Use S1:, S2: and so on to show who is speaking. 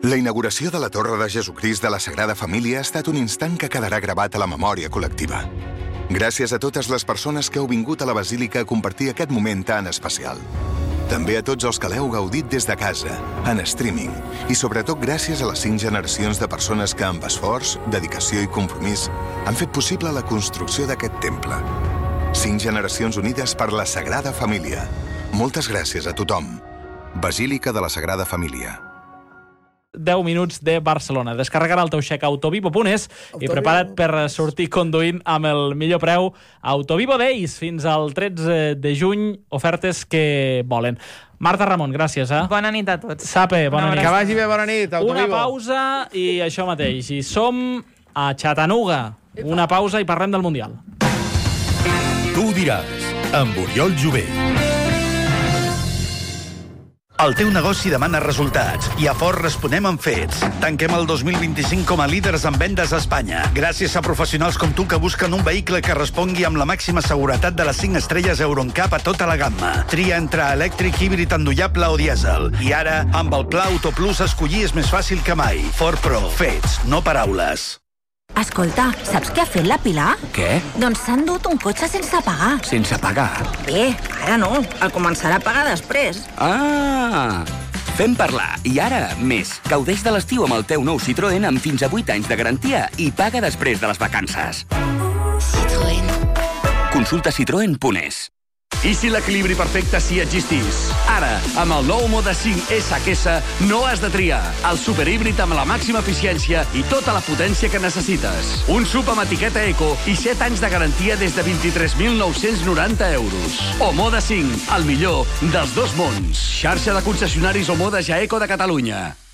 S1: La inauguració de la Torre de Jesucrist de la Sagrada Família ha estat un instant que quedarà gravat a la memòria col·lectiva. Gràcies a totes les persones que heu vingut a la Basílica a compartir aquest moment tan especial. També a tots els que l'heu gaudit des de casa, en streaming, i sobretot gràcies a les 5 generacions de persones que amb esforç, dedicació i compromís han fet possible la construcció d'aquest temple. 5 generacions unides per la Sagrada Família. Moltes gràcies a tothom. Basílica de la Sagrada Família.
S2: 10 minuts de Barcelona. Descarregarà el teu xec a autovivo.es i prepara't per sortir conduint amb el millor preu. Autovivo Days, fins al 13 de juny, ofertes que volen. Marta Ramon, gràcies.
S3: Bona nit a tots.
S2: Sape, bona nit.
S4: Que vagi bé, bona nit, Autovivo.
S2: Una pausa i això mateix. I som a Chattanooga. Una pausa i parlem del Mundial.
S5: Tu ho diràs, amb Oriol Jové. El teu negoci demana resultats i a Ford responem amb fets. Tanquem el 2025 com a líders en vendes a Espanya, gràcies a professionals com tu que busquen un vehicle que respongui amb la màxima seguretat de les 5 estrelles Euro NCAP a tota la gamma. Tria entre elèctric, híbrid endollable o dièsel. I ara, amb el Pla Auto Plus, escollir és més fàcil que mai. Ford Pro. Fets, no paraules.
S6: Escolta, saps què ha fet la Pilar?
S7: Què?
S6: Doncs s'ha endut un cotxe sense pagar.
S7: Sense pagar?
S6: Bé, ara no. El començarà a pagar després.
S7: Ah! Fem parlar. I ara, més. Gaudeix de l'estiu amb el teu nou Citroën amb fins a 8 anys de garantia i paga després de les vacances.
S6: Citroën.
S7: Consulta citroen.es.
S8: I si l'equilibri perfecte sí existís? Ara, amb el nou Moda 5 SHS, no has de triar. El superhíbrid amb la màxima eficiència i tota la potència que necessites. Un sub amb etiqueta eco i 7 anys de garantia des de 23.990 euros. O Moda 5, el millor dels dos mons. Xarxa de concessionaris o Moda Jaeco de Catalunya.